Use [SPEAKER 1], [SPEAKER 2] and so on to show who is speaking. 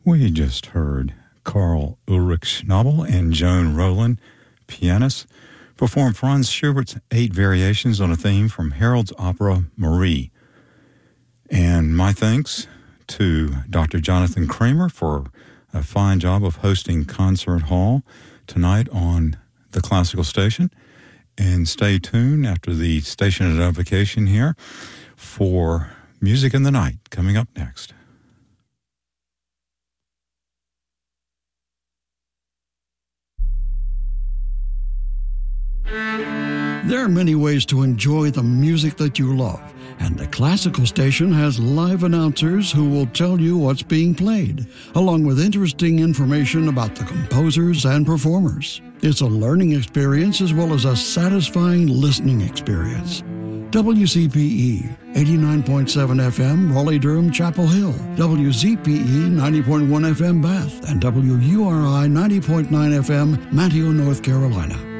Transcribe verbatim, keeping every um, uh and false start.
[SPEAKER 1] We just heard Karl Ulrich Schnabel and Joan Rowland, pianists, perform Franz Schubert's eight variations on a theme from Harold's opera Marie. And my thanks to Doctor Jonathan Kramer for a fine job of hosting Concert Hall tonight on the Classical Station. And stay tuned after the station identification here for Music in the Night coming up next.
[SPEAKER 2] There are many ways to enjoy the music that you love, and the Classical Station has live announcers who will tell you what's being played, along with interesting information about the composers and performers. It's a learning experience as well as a satisfying listening experience. W C P E, eighty-nine point seven F M, Raleigh-Durham, Chapel Hill, W Z P E, ninety point one F M, Bath, and W U R I, ninety point nine F M, Manteo, North Carolina.